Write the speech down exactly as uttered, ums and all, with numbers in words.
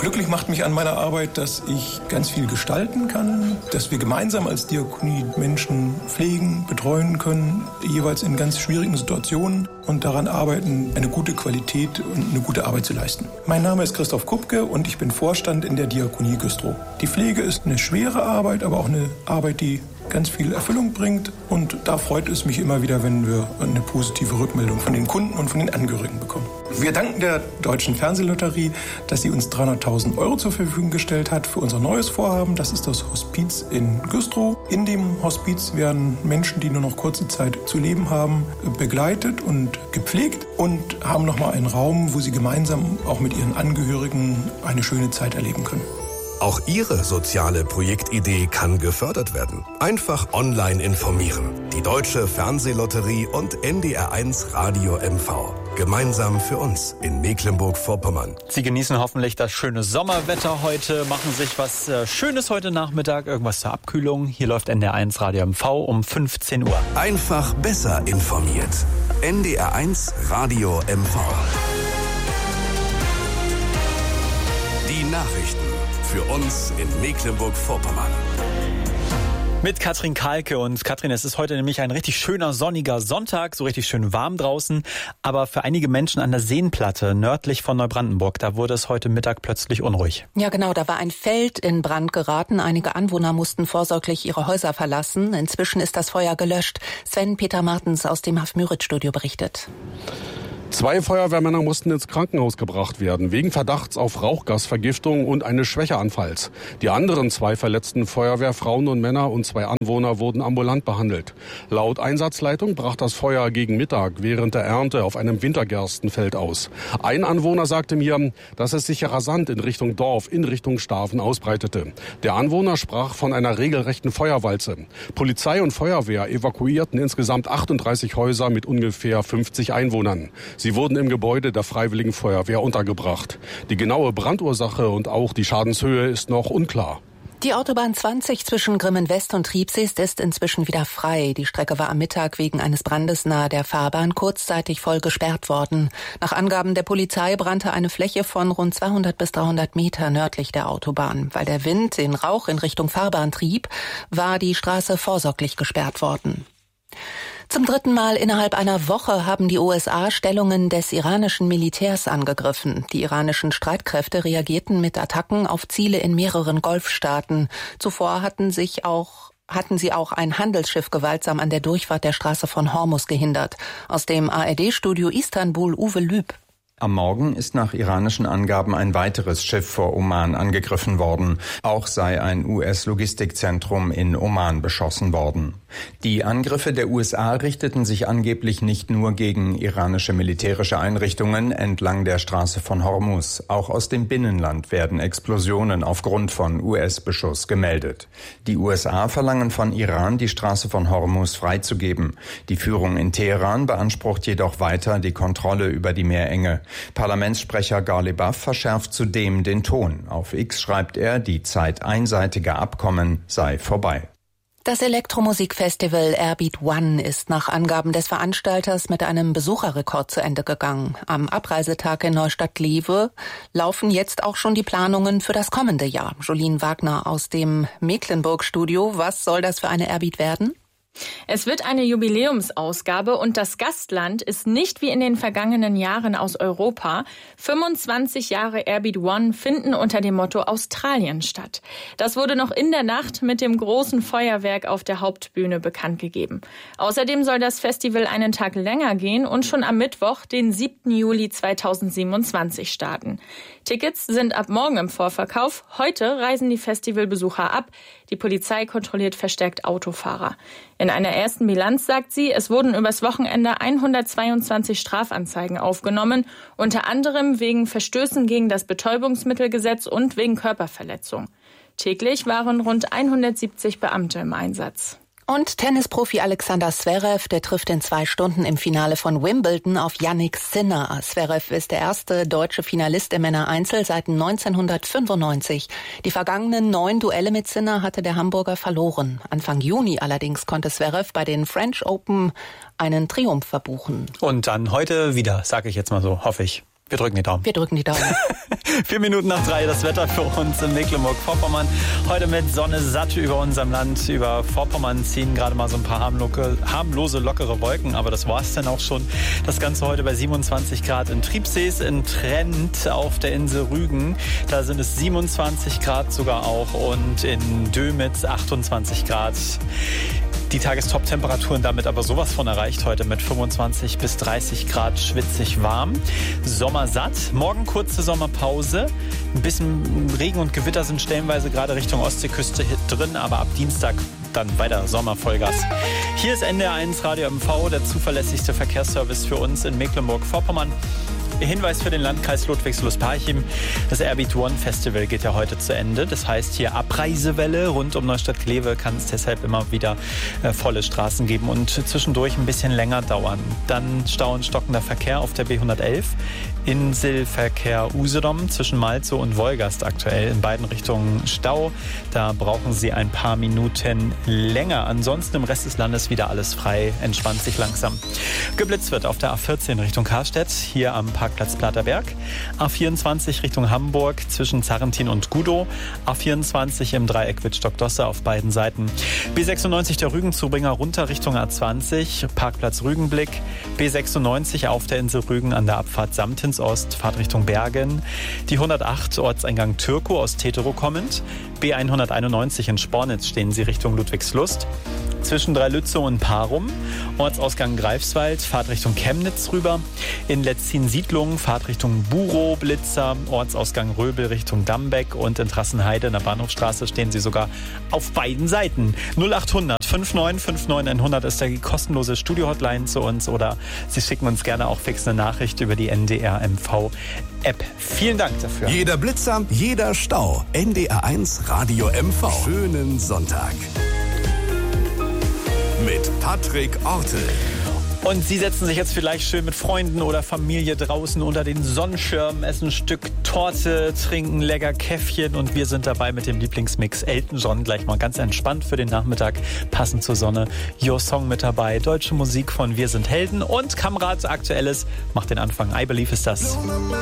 Glücklich macht mich an meiner Arbeit, dass ich ganz viel gestalten kann, dass wir gemeinsam als Diakonie Menschen pflegen, betreuen können, jeweils in ganz schwierigen Situationen und daran arbeiten, eine gute Qualität und eine gute Arbeit zu leisten. Mein Name ist Christoph Kupke und ich bin Vorstand in der Diakonie Güstrow. Die Pflege ist eine schwere Arbeit, aber auch eine Arbeit, die ganz viel Erfüllung bringt. Und da freut es mich immer wieder, wenn wir eine positive Rückmeldung von den Kunden und von den Angehörigen bekommen. Wir danken der Deutschen Fernsehlotterie, dass sie uns dreihunderttausend Euro zur Verfügung gestellt hat für unser neues Vorhaben. Das ist das Hospiz in Güstrow. In dem Hospiz werden Menschen, die nur noch kurze Zeit zu leben haben, begleitet und gepflegt und haben nochmal einen Raum, wo sie gemeinsam auch mit ihren Angehörigen eine schöne Zeit erleben können. Auch Ihre soziale Projektidee kann gefördert werden. Einfach online informieren. Die Deutsche Fernsehlotterie und N D R eins Radio M V. Gemeinsam für uns in Mecklenburg-Vorpommern. Sie genießen hoffentlich das schöne Sommerwetter heute, machen sich was äh, Schönes heute Nachmittag, irgendwas zur Abkühlung. Hier läuft N D R eins Radio M V um fünfzehn Uhr. Einfach besser informiert. N D R eins Radio M V. Die Nachrichten für uns in Mecklenburg-Vorpommern. Mit Katrin Kalke. Und Katrin, es ist heute nämlich ein richtig schöner sonniger Sonntag, so richtig schön warm draußen. Aber für einige Menschen an der Seenplatte nördlich von Neubrandenburg, da wurde es heute Mittag plötzlich unruhig. Ja genau, da war ein Feld in Brand geraten. Einige Anwohner mussten vorsorglich ihre Häuser verlassen. Inzwischen ist das Feuer gelöscht. Sven Peter Martens aus dem Haf-Müritz-Studio berichtet. Zwei Feuerwehrmänner mussten ins Krankenhaus gebracht werden, wegen Verdachts auf Rauchgasvergiftung und eines Schwächeanfalls. Die anderen zwei verletzten Feuerwehrfrauen und Männer und zwei Anwohner wurden ambulant behandelt. Laut Einsatzleitung brach das Feuer gegen Mittag während der Ernte auf einem Wintergerstenfeld aus. Ein Anwohner sagte mir, dass es sich rasant in Richtung Dorf, in Richtung Staven ausbreitete. Der Anwohner sprach von einer regelrechten Feuerwalze. Polizei und Feuerwehr evakuierten insgesamt achtunddreißig Häuser mit ungefähr fünfzig Einwohnern. Sie wurden im Gebäude der Freiwilligen Feuerwehr untergebracht. Die genaue Brandursache und auch die Schadenshöhe ist noch unklar. Die Autobahn zwanzig zwischen Grimmen-West und Triebseest ist inzwischen wieder frei. Die Strecke war am Mittag wegen eines Brandes nahe der Fahrbahn kurzzeitig voll gesperrt worden. Nach Angaben der Polizei brannte eine Fläche von rund zweihundert bis dreihundert Meter nördlich der Autobahn. Weil der Wind den Rauch in Richtung Fahrbahn trieb, war die Straße vorsorglich gesperrt worden. Zum dritten Mal innerhalb einer Woche haben die U S A Stellungen des iranischen Militärs angegriffen. Die iranischen Streitkräfte reagierten mit Attacken auf Ziele in mehreren Golfstaaten. Zuvor hatten sich auch hatten sie auch ein Handelsschiff gewaltsam an der Durchfahrt der Straße von Hormuz gehindert. Aus dem A R D-Studio Istanbul Uwe Lüb. Am Morgen ist nach iranischen Angaben ein weiteres Schiff vor Oman angegriffen worden. Auch sei ein U S-Logistikzentrum in Oman beschossen worden. Die Angriffe der U S A richteten sich angeblich nicht nur gegen iranische militärische Einrichtungen entlang der Straße von Hormuz. Auch aus dem Binnenland werden Explosionen aufgrund von U S-Beschuss gemeldet. Die U S A verlangen von Iran, die Straße von Hormuz freizugeben. Die Führung in Teheran beansprucht jedoch weiter die Kontrolle über die Meerenge. Parlamentssprecher Ghalibaf verschärft zudem den Ton. Auf X schreibt er, die Zeit einseitiger Abkommen sei vorbei. Das Elektromusikfestival Airbeat One ist nach Angaben des Veranstalters mit einem Besucherrekord zu Ende gegangen. Am Abreisetag in Neustadt-Glewe laufen jetzt auch schon die Planungen für das kommende Jahr. Jolien Wagner aus dem Mecklenburg-Studio. Was soll das für eine Airbeat werden? Es wird eine Jubiläumsausgabe und das Gastland ist nicht wie in den vergangenen Jahren aus Europa. fünfundzwanzig Jahre Airbeat One finden unter dem Motto Australien statt. Das wurde noch in der Nacht mit dem großen Feuerwerk auf der Hauptbühne bekannt gegeben. Außerdem soll das Festival einen Tag länger gehen und schon am Mittwoch, den siebten Juli zweitausendsiebenundzwanzig starten. Tickets sind ab morgen im Vorverkauf. Heute reisen die Festivalbesucher ab. Die Polizei kontrolliert verstärkt Autofahrer. In einer ersten Bilanz sagt sie, es wurden übers Wochenende hundertzweiundzwanzig Strafanzeigen aufgenommen, unter anderem wegen Verstößen gegen das Betäubungsmittelgesetz und wegen Körperverletzung. Täglich waren rund hundertsiebzig Beamte im Einsatz. Und Tennisprofi Alexander Zverev, der trifft in zwei Stunden im Finale von Wimbledon auf Jannik Sinner. Zverev ist der erste deutsche Finalist im Männereinzel seit neunzehnhundertfünfundneunzig. Die vergangenen neun Duelle mit Sinner hatte der Hamburger verloren. Anfang Juni allerdings konnte Zverev bei den French Open einen Triumph verbuchen. Und dann heute wieder, sage ich jetzt mal so, hoffe ich. Wir drücken die Daumen. Wir drücken die Daumen. Vier Minuten nach drei, das Wetter für uns in Mecklenburg-Vorpommern. Heute mit Sonne satt über unserem Land. Über Vorpommern ziehen gerade mal so ein paar harmlose, lockere Wolken. Aber das war es dann auch schon. Das Ganze heute bei siebenundzwanzig Grad in Triebsees, in Trent auf der Insel Rügen. Da sind es siebenundzwanzig Grad sogar auch. Und in Dömitz achtundzwanzig Grad. Die Tagestop-Temperaturen damit aber sowas von erreicht heute mit fünfundzwanzig bis dreißig Grad, schwitzig warm. Sommersatt. Morgen kurze Sommerpause. Ein bisschen Regen und Gewitter sind stellenweise gerade Richtung Ostseeküste drin, aber ab Dienstag dann weiter Sommervollgas. Hier ist N D R eins Radio M V, der zuverlässigste Verkehrsservice für uns in Mecklenburg-Vorpommern. Hinweis für den Landkreis Ludwigslust-Parchim. Das Airbeat One Festival geht ja heute zu Ende. Das heißt, hier Abreisewelle rund um Neustadt-Glewe kann es deshalb immer wieder äh, volle Straßen geben und zwischendurch ein bisschen länger dauern. Dann Stau und stockender Verkehr auf der B hundertelf. Inselverkehr Usedom zwischen Malzow und Wolgast aktuell in beiden Richtungen Stau. Da brauchen Sie ein paar Minuten länger. Ansonsten im Rest des Landes wieder alles frei, entspannt sich langsam. Geblitzt wird auf der A vierzehn Richtung Karstedt, hier am Parkplatz Platerberg. A vierundzwanzig Richtung Hamburg zwischen Zarrentin und Gudow. A vierundzwanzig im Dreieck Wittstock-Dosse auf beiden Seiten. B sechsundneunzig der Rügenzubringer runter Richtung A zwanzig, Parkplatz Rügenblick. B sechsundneunzig auf der Insel Rügen an der Abfahrt Samtins Ost, Fahrt Richtung Bergen. Die hundertacht Ortseingang Türkow aus Teterow kommend. B hunderteinundneunzig in Spornitz stehen Sie Richtung Ludwigslust. Zwischen Dreilützow und Parum. Ortsausgang Greifswald, Fahrt Richtung Chemnitz rüber. In Letzin-Siedlung, Fahrt Richtung Burow, Blitzer. Ortsausgang Röbel Richtung Dambeck. Und in Trassenheide in der Bahnhofstraße stehen Sie sogar auf beiden Seiten. null achthundert neunundfünfzig neunundfünfzig hundert ist die kostenlose Studio-Hotline zu uns. Oder Sie schicken uns gerne auch fix eine Nachricht über die N D R M V App. Vielen Dank dafür. Jeder Blitzer, jeder Stau. N D R eins Radio M V. Schönen Sonntag. Mit Patrick Ortel. Und Sie setzen sich jetzt vielleicht schön mit Freunden oder Familie draußen unter den Sonnenschirm, essen ein Stück Torte, trinken lecker Käffchen und wir sind dabei mit dem Lieblingsmix Elton John. Gleich mal ganz entspannt für den Nachmittag, passend zur Sonne. Your Song mit dabei, deutsche Musik von Wir sind Helden und Kamrat Aktuelles macht den Anfang. I Believe ist das.